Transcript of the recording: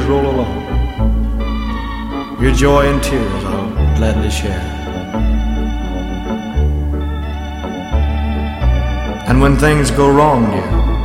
roll along, your joy and tears I'll gladly share. And when things go wrong, dear,